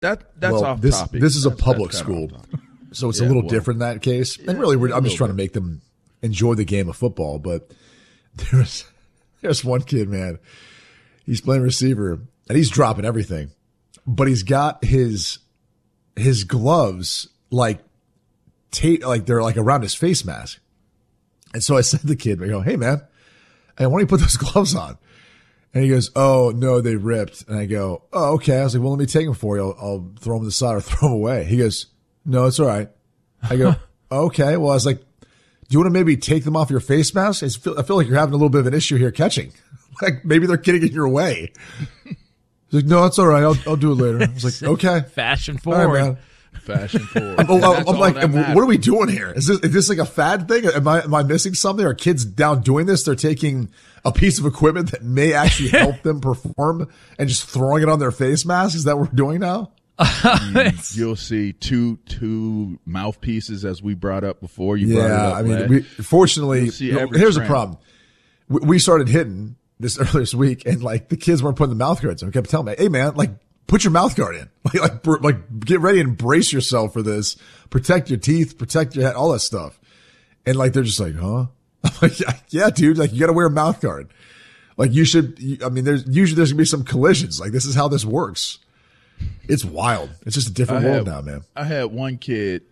That's off topic. This is a public school, so it's a little different in that case. And really, I'm just trying to make them enjoy the game of football. But there's one kid, man. He's playing receiver, and he's dropping everything. But he's got his gloves like they're like around his face mask. And so I said to the kid, I go, "Hey, man, why don't you put those gloves on?" And he goes, "Oh, no, they ripped." And I go, "Oh, okay." I was like, "Well, let me take them for you. I'll throw them to the side or throw them away." He goes, "No, it's all right." I go, "Okay." Well, I was like, "Do you want to maybe take them off your face mask? I feel like you're having a little bit of an issue here catching. Like maybe they're getting in your way." He's like, "No, it's all right. I'll do it later." I was like, "Okay." Fashion forward. All right, man. Fashion forward. I'm like, what are we doing here? Is this like a fad thing? Am I missing something? Are kids down doing this? They're taking a piece of equipment that may actually help them perform and just throwing it on their face mask? Is that what we're doing now? You'll see two mouthpieces as we brought up before. Fortunately, here's the problem. We started hitting this earlier this week, and like the kids weren't putting the mouth guards on. I kept telling me, "Hey, man, like put your mouth guard in. Like get ready and brace yourself for this. Protect your teeth, protect your head, all that stuff." And like they're just like, "Huh?" I'm like, "Yeah, dude. Like you got to wear a mouth guard. Like you should. There's gonna be some collisions. Like this is how this works." It's wild. It's just a different world now, man. I had one kid.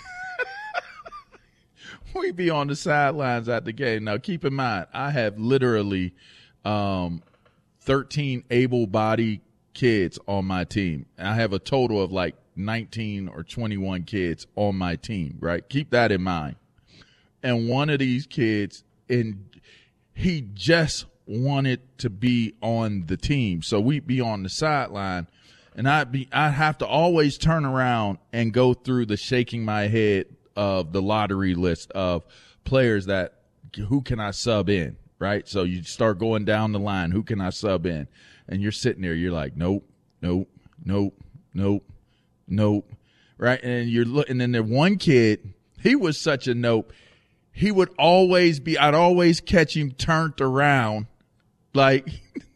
We be on the sidelines at the game. Now, keep in mind, I have literally 13 able-bodied kids on my team. I have a total of like 19 or 21 kids on my team, right? Keep that in mind. And one of these kids, he just wanted to be on the team. So we'd be on the sideline, and I'd have to always turn around and go through the shaking my head of the lottery list of players who can I sub in, right? So you start going down the line, who can I sub in? And you're sitting there, you're like, nope, right? And you're looking, and then one kid, he was such a nope. He would always I'd always catch him turned around, like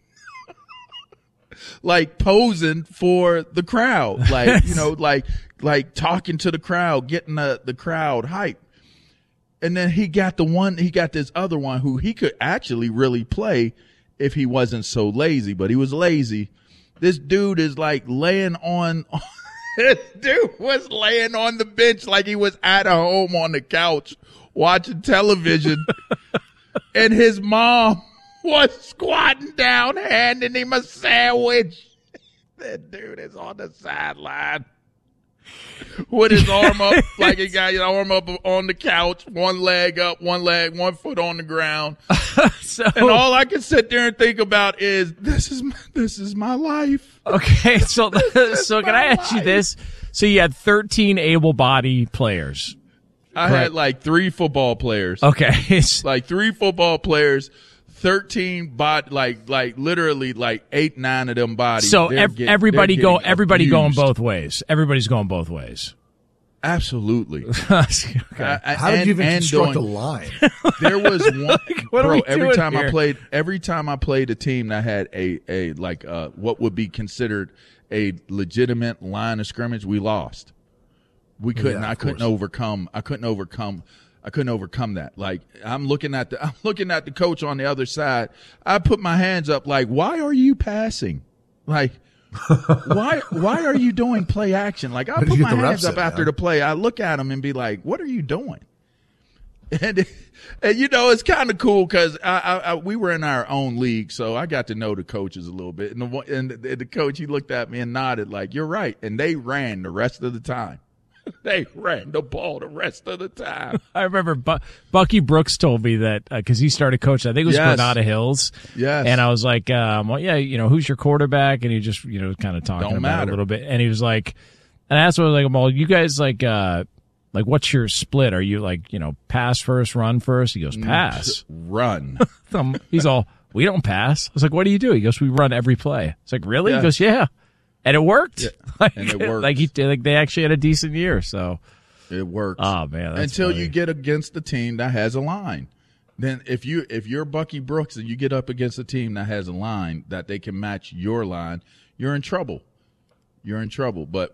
posing for the crowd, like talking to the crowd, getting the crowd hype. And then he got this other one who he could actually really play if he wasn't so lazy, but he was lazy. This dude is like this dude was laying on the bench like he was at home on the couch watching television. And his mom was squatting down, handing him a sandwich. That dude is on the sideline with his arm up, like he got his arm up on the couch, one leg up, one foot on the ground. And all I can sit there and think about is this is my life. Okay, so can I ask you this? So you had 13 able-bodied players. I had like 3 football players. Okay, like 3 football players. 13 like literally like 8, 9 of them bodies. So everybody going both ways. Everybody's going both ways. Absolutely. Okay. How did you even construct a line? There was one, bro. Every time here? I played a team that had a what would be considered a legitimate line of scrimmage, we lost. We couldn't. Yeah, I couldn't overcome that. Like I'm looking at the coach on the other side. I put my hands up like, why are you passing? Like, why are you doing play action? Like I put my hands up after the play. I look at him and be like, what are you doing? And it's kind of cool because we were in our own league, so I got to know the coaches a little bit. And the coach, he looked at me and nodded like, you're right. And they ran the rest of the time. They ran the ball the rest of the time. I remember Bucky Brooks told me that because he started coaching. I think it was Granada Hills. Yes. And I was like, well, yeah, who's your quarterback? And he just, kind of talking about it a little bit. And he was like, and I asked him, I was like, well, you guys like what's your split? Are you like, pass first, run first? He goes, pass. Run. He's all, we don't pass. I was like, what do you do? He goes, we run every play. It's like, really? Yeah. He goes, yeah. And it worked. Yeah, and it worked. They actually had a decent year. So it worked. Oh man, that's until funny. You get against a team that has a line. Then if you're Bucky Brooks and you get up against a team that has a line that they can match your line, you're in trouble. But